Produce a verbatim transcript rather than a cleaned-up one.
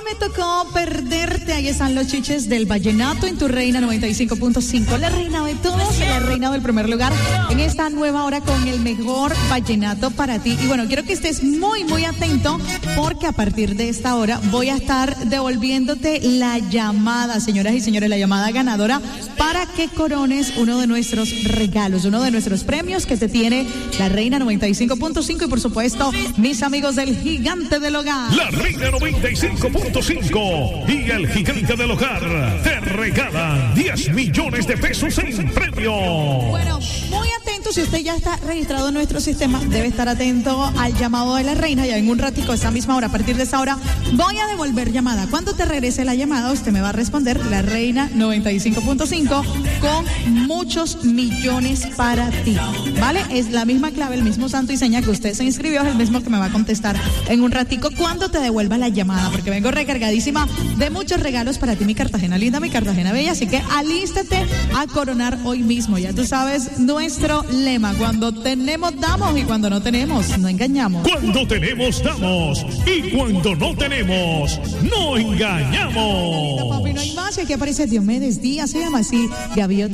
me tocó perderte. Ahí están los chiches del vallenato en tu Reina noventa y cinco punto cinco. La reina de todos, la reina del primer lugar en esta nueva hora con el mejor vallenato para ti. Y bueno, quiero que estés muy, muy atento porque a partir de esta hora voy a estar devolviéndote la llamada, señoras y señores, la llamada ganadora para que corones uno de nuestros regalos, uno de nuestros premios que te tiene la Reina noventa y cinco punto cinco y por supuesto mis amigos del Gigante del Hogar. La Reina noventa y cinco punto cinco y el Gigante del Hogar te regalan diez millones de pesos en premio. Bueno, muy atento, si usted ya está registrado en nuestro sistema, debe estar atento al llamado de la reina. Ya en un ratico, esa misma hora, a partir de esa hora, voy a devolver llamada. Cuando te regrese la llamada, usted me va a responder la Reina noventa y cinco punto cinco con muchos millones para ti, ¿vale? Es la misma clave, el mismo santo y seña que usted se inscribió, es el mismo que me va a contestar en un ratico cuando te devuelva la llamada, porque vengo recargadísima de muchos regalos para ti, mi Cartagena linda, mi Cartagena bella, así que alístate a coronar hoy mismo. Ya tú sabes nuestro lema: cuando tenemos damos y cuando no tenemos no engañamos. Cuando tenemos damos y cuando no tenemos no engañamos. Papi, no hay más. Y aquí aparece Diomedes Díaz, se llama así, Gaviota.